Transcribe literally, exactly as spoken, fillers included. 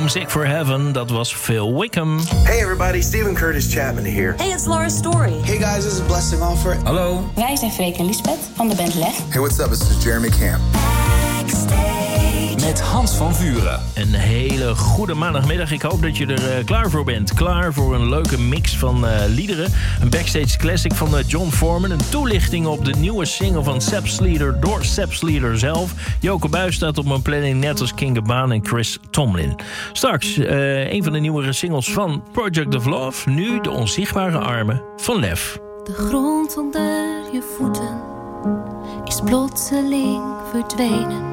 Homesick for Heaven, dat was Phil Wickham. Hey everybody, Stephen Curtis Chapman here. Hey, it's Laura Story. Hey guys, this is Blessing Offer. Hallo. Wij zijn Freek en Lisbeth van de band Lef. Hey, what's up? This is Jeremy Camp. Met Hans van Vuren. Een hele goede maandagmiddag. Ik hoop dat je er uh, klaar voor bent. Klaar voor een leuke mix van uh, liederen. Een backstage classic van uh, John Foreman. Een toelichting op de nieuwe single van Sepp Sleater door Sepp Sleater zelf. Joke Buijs staat op mijn planning, net als King Gabaan en Chris Tomlin. Straks uh, een van de nieuwere singles van Project of Love. Nu de onzichtbare armen van Lef. De grond onder je voeten is plotseling verdwenen.